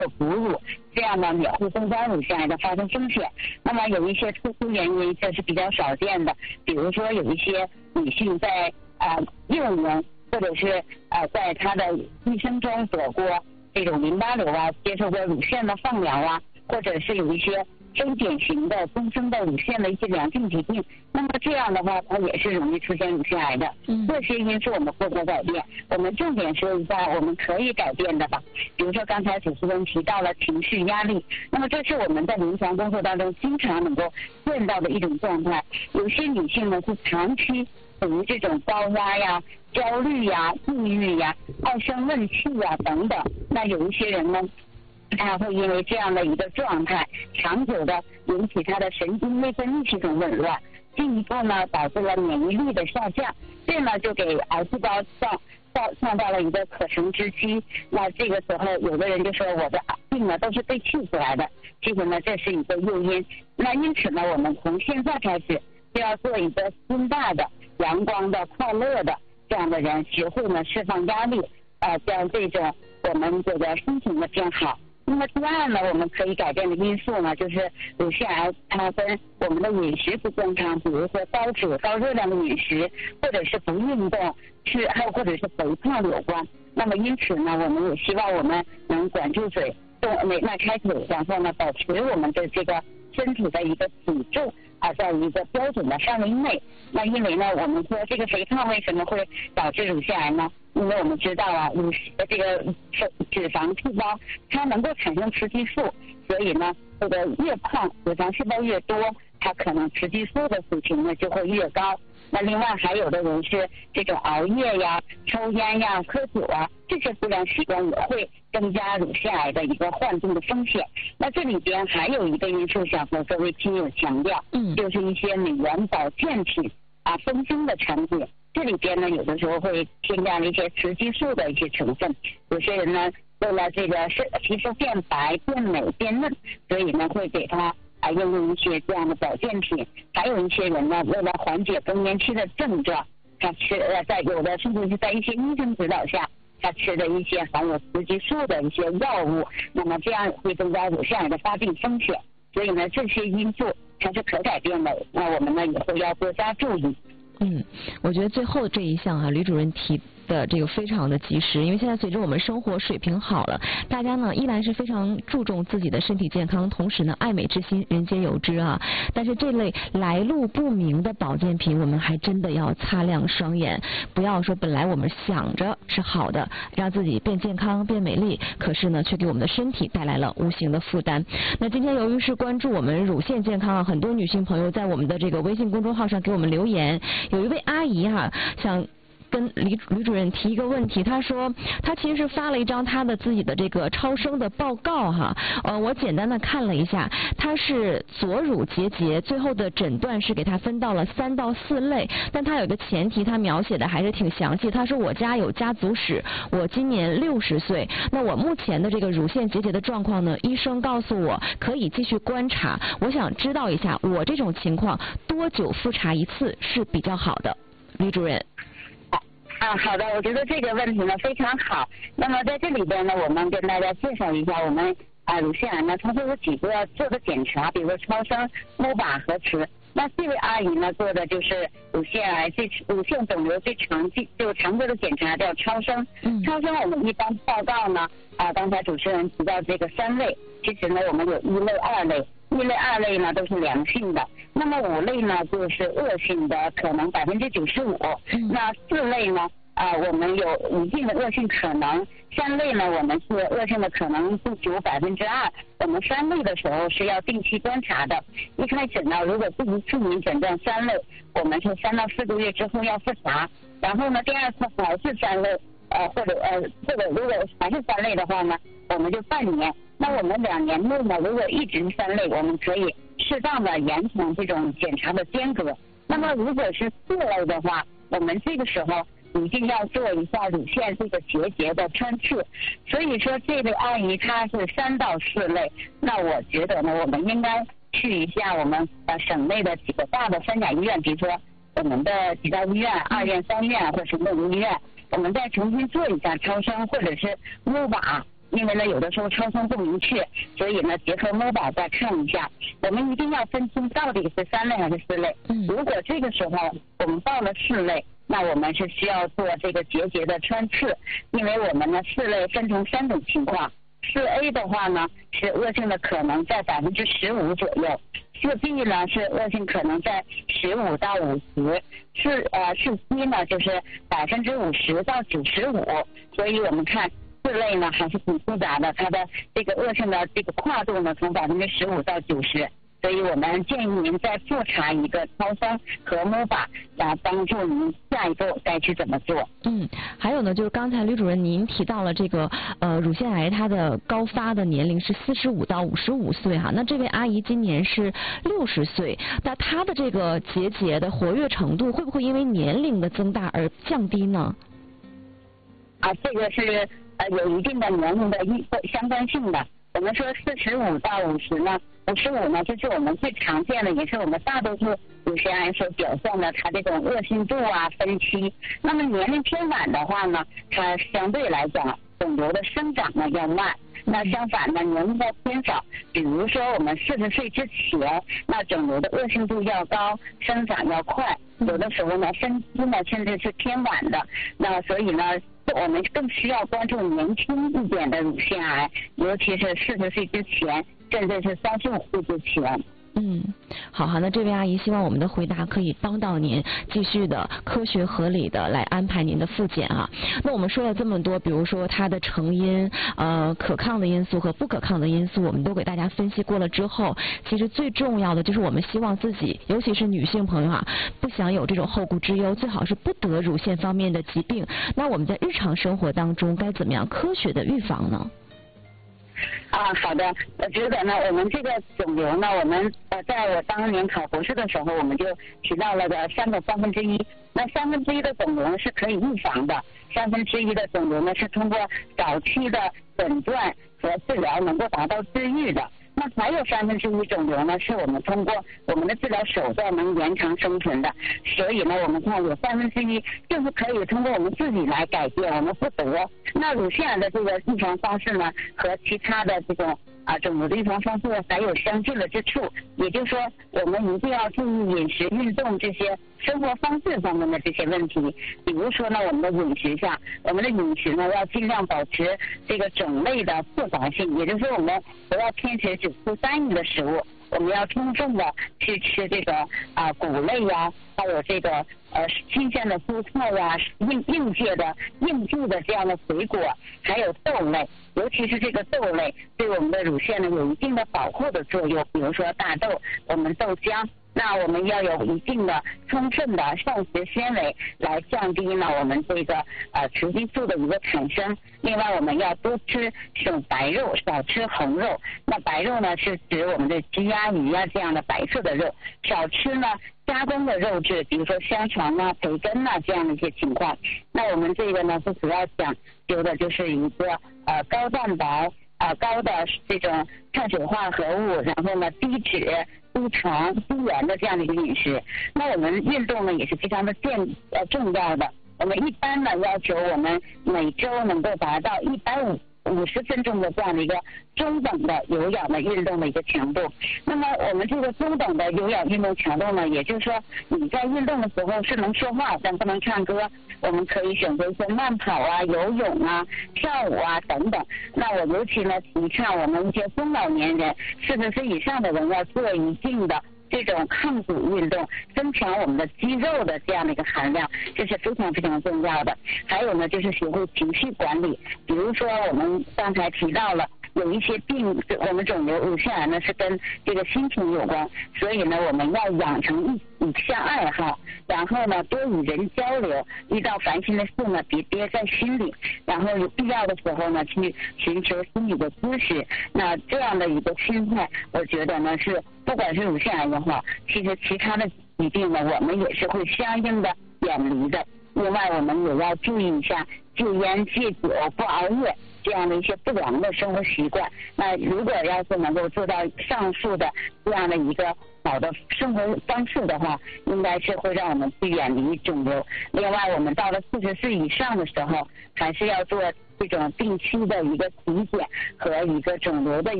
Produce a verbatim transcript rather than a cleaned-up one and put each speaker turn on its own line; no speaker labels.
或哺乳，这样呢也会增加乳腺癌的发生风险。那么有一些特殊原因，这是比较少见的，比如说有一些女性在啊、呃、幼年或者是呃在她的一生中得过这种淋巴瘤啊，接受过乳腺的放疗啊，或者是有一些非典型的终生的乳腺的一些良性疾病，那么这样的话它也是容易出现乳腺癌的。嗯，这些因素我们不可改变，我们重点说一下我们可以改变的吧。比如说刚才主持人提到了情绪压力，那么这是我们在临床工作当中经常能够见到的一种状态。有些女性呢是长期属于这种高压呀、焦虑呀、抑郁呀、爱生闷气呀等等，那有一些人呢他会因为这样的一个状态，长久的引起他的神经内分泌系统紊乱，进一步呢导致了免疫力的下降，这呢就给癌细胞创造创造了一个可乘之机。那这个时候有的人就说我的病呢都是被气出来的，其实呢这是一个诱因。那因此呢我们从现在开始就要做一个心大的、阳光的、快乐的这样的人，学会呢释放压力，呃将这种我们这个心情的变好。那么第二呢，我们可以改变的因素呢，就是乳腺癌它跟我们的饮食不健康，比如说高脂高热量的饮食，或者是不运动，是还有或者是肥胖有关。那么因此呢，我们也希望我们能管住嘴，动迈开腿，然后呢，保持我们的这个身体的一个体重啊，在一个标准的范围内。那因为呢，我们说这个肥胖为什么会导致乳腺癌呢？因为我们知道啊，乳这个脂肪细胞它能够产生雌激素，所以呢，这个越胖脂肪细胞越多，它可能雌激素的水平呢就会越高。那另外还有的人是这种熬夜呀、抽烟呀、喝酒啊，这些不良习惯也会增加乳腺癌的一个患病的风险。那这里边还有一个因素想和各位亲友强调，嗯，就是一些美容保健品啊、丰胸的产品。这里边呢，有的时候会添加了一些雌激素的一些成分。有些人呢，为了这个是皮肤变白、变美、变嫩，所以呢会给他啊用用一些这样的保健品。还有一些人呢，为了缓解更年期的症状，他吃呃在有的甚至是在一些医生指导下，他吃的一些含有雌激素的一些药物，那么这样会增加乳腺癌的发病风险。所以呢，这些因素它是可改变的，那我们呢以后要多加注意。
嗯，我觉得最后这一项啊，吕主任提的这个非常的及时，因为现在随着我们生活水平好了，大家呢依然是非常注重自己的身体健康，同时呢爱美之心人皆有之啊。但是这类来路不明的保健品，我们还真的要擦亮双眼，不要说本来我们想着是好的，让自己变健康变美丽，可是呢却给我们的身体带来了无形的负担。那今天由于是关注我们乳腺健康啊，很多女性朋友在我们的这个微信公众号上给我们留言，有一位阿姨哈、啊、想跟李吕主任提一个问题，他说他其实是发了一张他的自己的这个超声的报告哈，呃，我简单的看了一下，他是左乳结节，最后的诊断是给他分到了三到四类，但他有一个前提，他描写的还是挺详细。他说我家有家族史，我今年六十岁，那我目前的这个乳腺结节的状况呢，医生告诉我可以继续观察，我想知道一下我这种情况多久复查一次是比较好的，吕主任。
啊，好的，我觉得这个问题呢非常好。那么在这里边呢，我们跟大家介绍一下，我们啊乳腺癌呢，它会有几个要做的检查，比如说超声、钼靶核磁。那这位阿姨呢做的就是乳腺癌最乳腺肿瘤最常见就常规的检查叫超声。嗯、超声我们一般报告呢啊，刚才主持人提到这个三类，其实呢我们有一类、二类。一类、二类呢都是良性的，那么五类呢就是恶性的，可能百分之九十五。那四类呢，啊、呃，我们有一定的恶性可能；三类呢，我们是恶性的可能不足百分之二。我们三类的时候是要定期观察的。一开始呢，如果第一次您诊断三类，我们是三到四个月之后要复查，然后呢，第二次还是三类，呃，或者呃，或者如果还是三类的话呢，我们就半年。那我们两年内呢，如果一直是三类，我们可以适当的延长这种检查的间隔。那么如果是四类的话，我们这个时候一定要做一下乳腺这个结节的穿刺。所以说这位阿姨她是三到四类，那我觉得呢，我们应该去一下我们呃省内的几个大的三甲医院，比如说我们的几大医院、二院、三院或者是内陆医院，我们再重新做一下超声或者是钼靶。 因为呢有的时候超声不明确，所以呢结合摸宝再看一下。我们一定要分清到底是三类还是四类。如果这个时候我们报了四类，那我们是需要做这个结节的穿刺，因为我们呢四类分成三种情况。四 A 的话呢是恶性的可能在百分之十五左右，四 B 呢是恶性可能在十五到五十，四呃四 C 呢就是百分之五十到九十五，所以我们看四类呢还是挺复杂的，它的这个恶性的这个跨度呢从百分之十五到九十。所以我们建议您再复查一个超声和摸法，来帮助您下一步该去怎么做。
嗯，还有呢，就是刚才吕主任您提到了这个呃乳腺癌它的高发的年龄是四十五到五十五岁哈，那这位阿姨今年是六十岁，那她的这个结节的活跃程度会不会因为年龄的增大而降低呢？
啊，这个是呃有一定的年龄的相关性的。我们说四十五到五十呢，五十五呢就是我们最常见的，也是我们大多数乳腺癌所表现的它这种恶性度啊分期。那么年龄偏晚的话呢，它相对来讲肿瘤的生长呢要慢。那相反呢，年龄要偏少，比如说我们四十岁之前，那肿瘤的恶性度要高，生长要快，有的时候呢分期呢甚至是偏晚的。那所以呢，我们更需要关注年轻一点的乳腺癌，尤其是四十岁之前，甚至是三十五岁之前。
嗯，好好，那这位阿姨希望我们的回答可以帮到您，继续的科学合理的来安排您的复检啊。那我们说了这么多，比如说它的成因、呃可抗的因素和不可抗的因素，我们都给大家分析过了之后，其实最重要的就是我们希望自己，尤其是女性朋友啊，不想有这种后顾之忧，最好是不得乳腺方面的疾病。那我们在日常生活当中该怎么样科学的预防呢？
啊，好的，我觉得呢，我们这个肿瘤呢，我们呃，在我当年考博士的时候，我们就提到了的三个三分之一。那三分之一的肿瘤呢是可以预防的，三分之一的肿瘤呢是通过早期的诊断和治疗能够达到治愈的。那还有三分之一肿瘤呢，是我们通过我们的治疗手段能延长生存的。所以呢，我们看有三分之一就是可以通过我们自己来改变，我们不得。那乳腺癌的这个预防方式呢，和其他的这种啊肿瘤的预防方式还有相近的之处，也就是说，我们一定要注意饮食、运动这些生活方式方面的这些问题。比如说呢，我们的饮食上，我们的饮食呢要尽量保持这个种类的复杂性，也就是说，我们不要偏食只吃单一的食物，我们要充分的去吃这个啊谷类呀，还有这个呃新鲜的蔬菜呀，应应届的应季的这样的水果，还有豆类，尤其是这个豆类对我们的乳腺呢有一定的保护的作用。比如说大豆，我们豆浆。那我们要有一定的充分的膳食纤维来降低呢我们这个呃雌激素的一个产生。另外我们要多吃省白肉，少吃红肉。那白肉呢是指我们的鸡鸭鱼啊这样的白色的肉，少吃呢加工的肉质，比如说香肠啊、培根啊这样的一些情况。那我们这个呢是主要讲究的就是一个呃高蛋白啊、呃、高的这种碳水化合物，然后呢低脂、低糖、低盐的这样的一个饮食。那我们运动呢也是非常的健呃重要的。我们一般呢要求我们每周能够达到一百五五十分钟的这样的一个中等的有氧的运动的一个强度。那么我们这个中等的有氧运动强度呢，也就是说你在运动的时候是能说话但不能唱歌，我们可以选择一些慢跑啊、游泳啊、跳舞啊等等。那我尤其呢提倡我们一些中老年人、四十岁以上的人要做一定的这种抗阻运动，增强我们的肌肉的这样的一个含量，这是非常非常重要的。还有呢，就是学会情绪管理，比如说我们刚才提到了有一些病，我们肿瘤乳腺癌呢是跟这个心情有关，所以呢我们要养成一一项爱好，然后呢多与人交流，遇到烦心的事呢别憋在心里，然后有必要的时候呢去寻求心理的咨询。那这样的一个心态，我觉得呢是不管是乳腺癌也好，其实其他的疾病呢我们也是会相应的远离的。另外我们也要注意一下戒烟、戒酒、不熬夜这样的一些不良的生活习惯。那如果要是能够做到上述的这样的一个好的生活方式的话，应该是会让我们去远离肿瘤。另外我们到了四十岁以上的时候，还是要做这种定期的一个体检和一个肿瘤的